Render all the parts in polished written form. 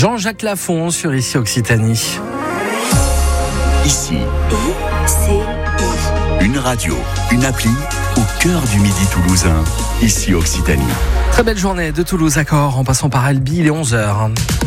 Jean-Jacques Lafont sur Ici Occitanie. Ici, une radio, une appli au cœur du Midi toulousain. Ici Occitanie. Très belle journée de Toulouse à Cahors en passant par Albi, il est 11h.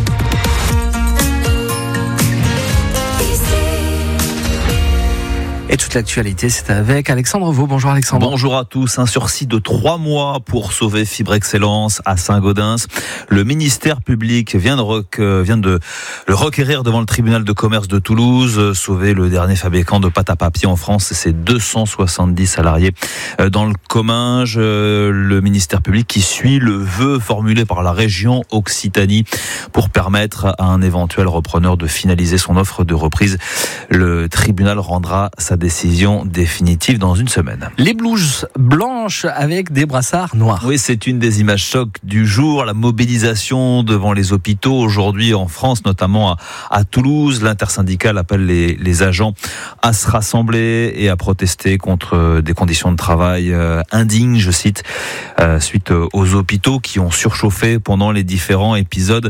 Et toute l'actualité, c'est avec Alexandre Vaux. Bonjour Alexandre. Bonjour à tous. Un sursis de 3 mois pour sauver Fibre Excellence à Saint-Gaudens. Le ministère public vient de le requérir devant le tribunal de commerce de Toulouse. Sauver le dernier fabricant de pâte à papier en France, c'est 270 salariés dans le Comminges. Le ministère public qui suit le vœu formulé par la région Occitanie pour permettre à un éventuel repreneur de finaliser son offre de reprise. Le tribunal rendra sa décision définitive dans une semaine. Les blouses blanches avec des brassards noirs. Oui, c'est une des images chocs du jour. La mobilisation devant les hôpitaux aujourd'hui en France, notamment à Toulouse. L'intersyndicale appelle les agents à se rassembler et à protester contre des conditions de travail indignes, je cite, suite aux hôpitaux qui ont surchauffé pendant les différents épisodes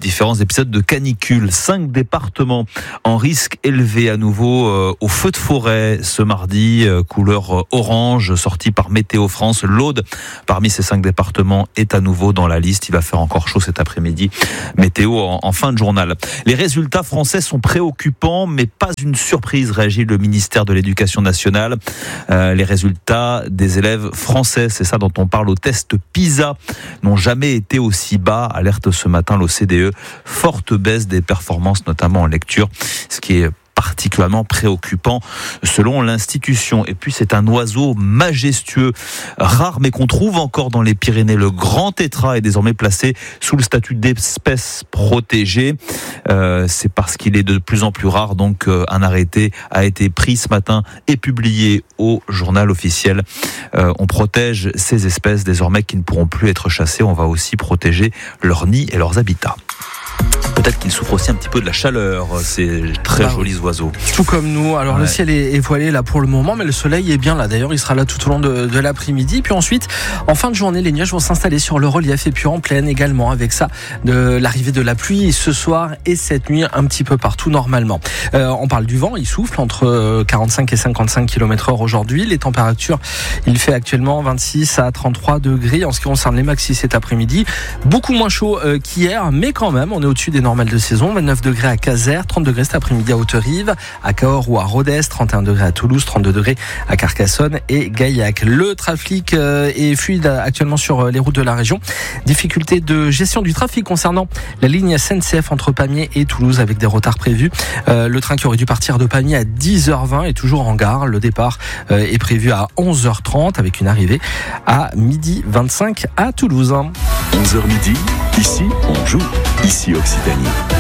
de canicule. 5 départements en risque élevé à nouveau au feu de forêt ce mardi, couleur orange sortie par Météo France. L'Aude, parmi ces 5 départements, est à nouveau dans la liste. Il va faire encore chaud cet après-midi. Météo en fin de journal. Les résultats français sont préoccupants, mais pas une surprise, réagit le ministère de l'Éducation nationale. Les résultats des élèves français, c'est ça dont on parle au test PISA, n'ont jamais été aussi bas, alerte ce matin l'OCDE. Forte baisse des performances, notamment en lecture, ce qui est particulièrement préoccupant selon l'institution. Et puis c'est un oiseau majestueux, rare mais qu'on trouve encore dans les Pyrénées. Le grand tétras est désormais placé sous le statut d'espèce protégée. C'est parce qu'il est de plus en plus rare. Donc un arrêté a été pris ce matin et publié au journal officiel. On protège ces espèces désormais qui ne pourront plus être chassées. On va aussi protéger leurs nids et leurs habitats. Peut-être qu'ils souffrent aussi un petit peu de la chaleur, ces très jolis oiseaux. Tout comme nous. Alors ouais. Le ciel est voilé là pour le moment, mais le soleil est bien là. D'ailleurs, il sera là tout au long de l'après-midi. Puis ensuite, en fin de journée, les nuages vont s'installer sur le relief et puis en plaine également, avec ça, de l'arrivée de la pluie ce soir et cette nuit un petit peu partout normalement. On parle du vent, il souffle entre 45 et 55 km/h aujourd'hui. Les températures, il fait actuellement 26 à 33 degrés en ce qui concerne les maxis cet après-midi. Beaucoup moins chaud qu'hier, mais quand même, on est au-dessus des normales de saison. 29 degrés à Caser, 30 degrés cet après-midi à Haute-Rive, à Cahors ou à Rodez, 31 degrés à Toulouse, 32 degrés à Carcassonne et Gaillac. Le trafic est fluide actuellement sur les routes de la région. Difficulté de gestion du trafic concernant la ligne SNCF entre Pamiers et Toulouse avec des retards prévus. Le train qui aurait dû partir de Pamiers à 10h20 est toujours en gare. Le départ est prévu à 11h30 avec une arrivée à 12h25 à Toulouse. 11h midi, ici on joue, ici Occitanie.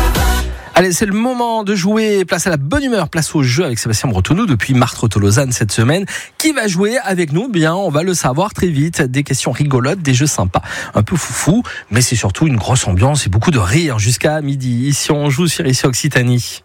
Allez, c'est le moment de jouer. Place à la bonne humeur, place au jeu avec Sébastien Bretonneau depuis Martres-Tolosane cette semaine. Qui va jouer avec nous ? Bien, on va le savoir très vite. Des questions rigolotes, des jeux sympas, un peu foufou, mais c'est surtout une grosse ambiance et beaucoup de rire jusqu'à midi. Ici, on joue sur Ici Occitanie.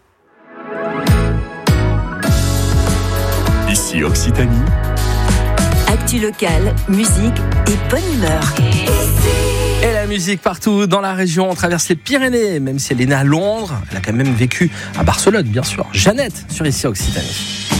Ici Occitanie. Actu locale, musique et bonne humeur. Et la musique partout dans la région, on traverse les Pyrénées, même si elle est née à Londres, elle a quand même vécu à Barcelone, bien sûr. Jeannette, sur Ici Occitanie.